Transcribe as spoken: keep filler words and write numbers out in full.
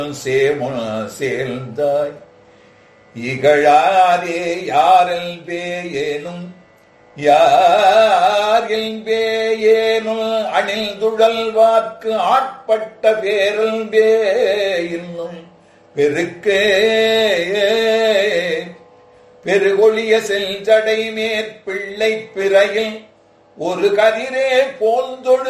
சேர்ந்தாய் இகழாரே யாரில் பேயேனும் யாரில் பேயேனும் அணில் துழல்வார்க்கு ஆட்பட்ட பேரல் பேயின்னும் பெருக்கே பெருகொழிய செல்ஜடை மேற்பிள்ளை பிறையில் ஒரு கதிரே போந்தொழு